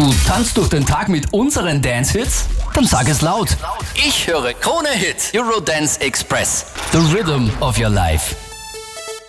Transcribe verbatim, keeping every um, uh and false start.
Du tanzt durch den Tag mit unseren Dance-Hits? Dann sag es laut. Ich höre Krone Hit, Eurodance Express. The rhythm of your life.